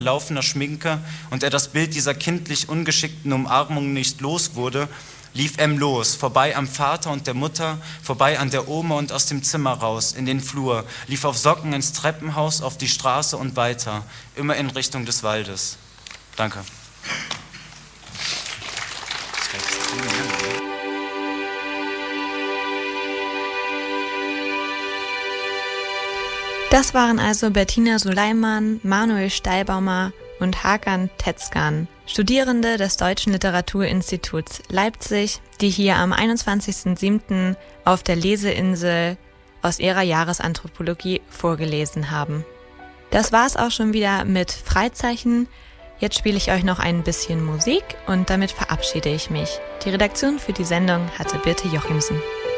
laufender Schminke und er das Bild dieser kindlich ungeschickten Umarmung nicht los wurde, lief M los, vorbei am Vater und der Mutter, vorbei an der Oma und aus dem Zimmer raus, in den Flur, lief auf Socken ins Treppenhaus, auf die Straße und weiter, immer in Richtung des Waldes. Danke. Das waren also Bettina Suleiman, Manuel Steilbaumer und Hakan Tezcan, Studierende des Deutschen Literaturinstituts Leipzig, die hier am 21.07. auf der Leseinsel aus ihrer Jahresanthropologie vorgelesen haben. Das war's auch schon wieder mit Freizeichen. Jetzt spiele ich euch noch ein bisschen Musik und damit verabschiede ich mich. Die Redaktion für die Sendung hatte Birte Jochimsen.